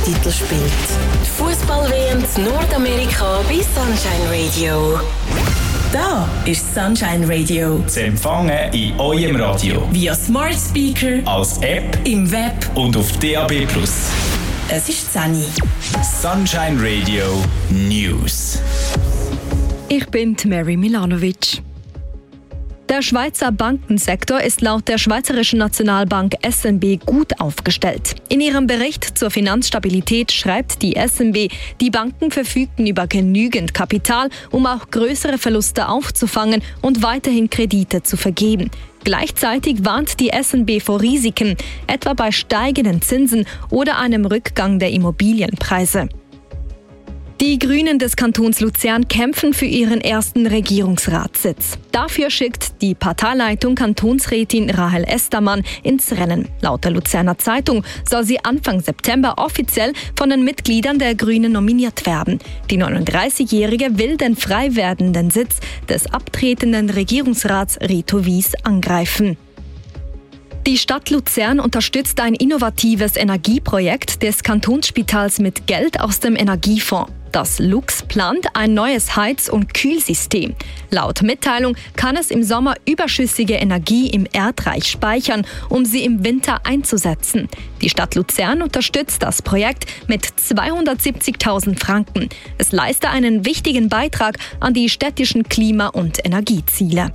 Meistertitel spielt. Fußball-WM in Nordamerika bei Sunshine Radio. Da ist Sunshine Radio. Zu empfangen in eurem Radio. Via Smart Speaker, als App, im Web und auf DAB+. Es ist Sunny. Sunshine Radio News. Ich bin Mary Milanovic. Der Schweizer Bankensektor ist laut der Schweizerischen Nationalbank SNB gut aufgestellt. In ihrem Bericht zur Finanzstabilität schreibt die SNB, die Banken verfügten über genügend Kapital, um auch größere Verluste aufzufangen und weiterhin Kredite zu vergeben. Gleichzeitig warnt die SNB vor Risiken, etwa bei steigenden Zinsen oder einem Rückgang der Immobilienpreise. Die Grünen des Kantons Luzern kämpfen für ihren ersten Regierungsratssitz. Dafür schickt die Parteileitung Kantonsrätin Rahel Estermann ins Rennen. Laut der Luzerner Zeitung soll sie Anfang September offiziell von den Mitgliedern der Grünen nominiert werden. Die 39-Jährige will den frei werdenden Sitz des abtretenden Regierungsrats Reto Wies angreifen. Die Stadt Luzern unterstützt ein innovatives Energieprojekt des Kantonsspitals mit Geld aus dem Energiefonds. Das Lux plant ein neues Heiz- und Kühlsystem. Laut Mitteilung kann es im Sommer überschüssige Energie im Erdreich speichern, um sie im Winter einzusetzen. Die Stadt Luzern unterstützt das Projekt mit 270.000 Franken. Es leiste einen wichtigen Beitrag an die städtischen Klima- und Energieziele.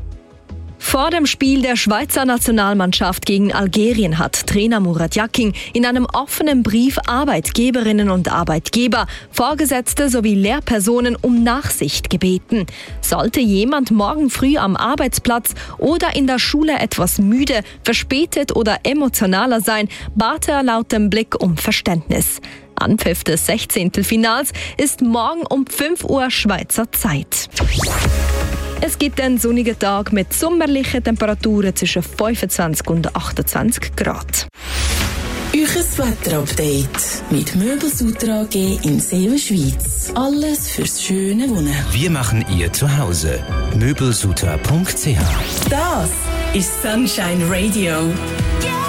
Vor dem Spiel der Schweizer Nationalmannschaft gegen Algerien hat Trainer Murat Yakin in einem offenen Brief Arbeitgeberinnen und Arbeitgeber, Vorgesetzte sowie Lehrpersonen um Nachsicht gebeten. Sollte jemand morgen früh am Arbeitsplatz oder in der Schule etwas müde, verspätet oder emotionaler sein, bat er laut dem Blick um Verständnis. Anpfiff des 16. Finals ist morgen um 5 Uhr Schweizer Zeit. Es gibt einen sonnigen Tag mit sommerlichen Temperaturen zwischen 25 und 28 Grad. Euches Wetterupdate mit Möbelsutra AG in Seewen, Schweiz. Alles fürs schöne Wohnen. Wir machen ihr Zuhause. Möbelsutra.ch. Das ist Sunshine Radio.